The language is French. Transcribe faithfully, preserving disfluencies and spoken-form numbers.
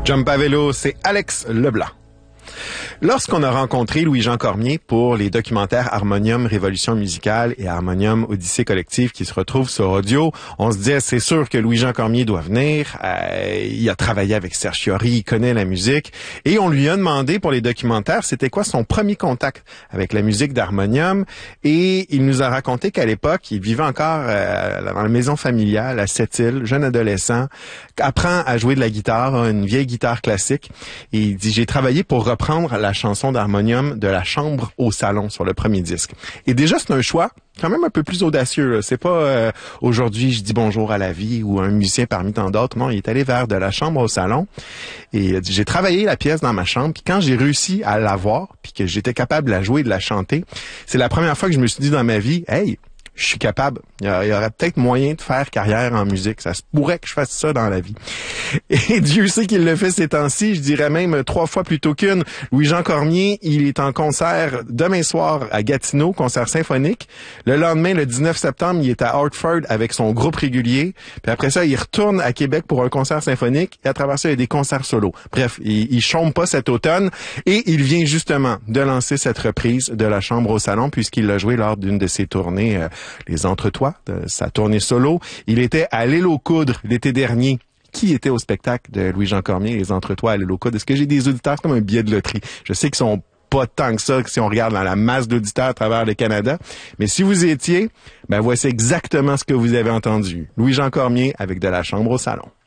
Jump à vélo, c'est Alex Leblanc. Lorsqu'on a rencontré Louis-Jean Cormier pour les documentaires Harmonium Révolution musicale et Harmonium Odyssée collective qui se retrouvent sur audio, on se disait c'est sûr que Louis-Jean Cormier doit venir. Euh, il a travaillé avec Serge Fiori, il connaît la musique et on lui a demandé pour les documentaires c'était quoi son premier contact avec la musique d'Harmonium et il nous a raconté qu'à l'époque il vivait encore euh, dans la maison familiale à Sept-Îles, jeune adolescent, apprend à jouer de la guitare, une vieille guitare classique et il dit j'ai travaillé pour reprendre la chanson d'Harmonium de la chambre au salon sur le premier disque. Et déjà, c'est un choix quand même un peu plus audacieux. Là. C'est pas euh, aujourd'hui je dis bonjour à la vie ou un musicien parmi tant d'autres. Non, il est allé vers de la chambre au salon et il a dit, j'ai travaillé la pièce dans ma chambre. Puis quand j'ai réussi à la voir, puis que j'étais capable de la jouer et de la chanter, c'est la première fois que je me suis dit dans ma vie, hey, je suis capable. Il y, a, il y aurait peut-être moyen de faire carrière en musique. Ça se pourrait que je fasse ça dans la vie. Et Dieu sait qu'il le fait ces temps-ci. Je dirais même trois fois plutôt qu'une. Louis-Jean Cormier, il est en concert demain soir à Gatineau, concert symphonique. Le lendemain, le dix-neuf septembre, il est à Hartford avec son groupe régulier. Puis après ça, il retourne à Québec pour un concert symphonique. Et à travers ça, il y a des concerts solo. Bref, il, il chôme pas cet automne. Et il vient justement de lancer cette reprise de La Chambre au Salon puisqu'il l'a joué lors d'une de ses tournées euh, Les Entretois, de sa tournée solo. Il était à l'Île aux Coudres l'été dernier. Qui était au spectacle de Louis-Jean Cormier, Les Entretois à l'Île aux Coudres? Est-ce que j'ai des auditeurs? C'est comme un billet de loterie. Je sais qu'ils sont pas tant que ça si on regarde dans la masse d'auditeurs à travers le Canada. Mais si vous y étiez, ben voici exactement ce que vous avez entendu. Louis-Jean Cormier avec de La Chambre au Salon.